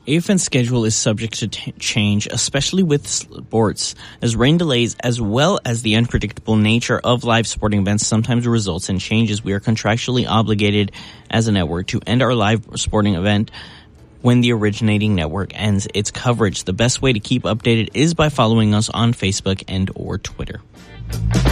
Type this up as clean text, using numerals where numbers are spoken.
AFN's schedule is subject to change, especially with sports, as rain delays as well as the unpredictable nature of live sporting events sometimes results in changes. We are contractually obligated as a network to end our live sporting event when the originating network ends its coverage. The best way to keep updated is by following us on Facebook and or Twitter.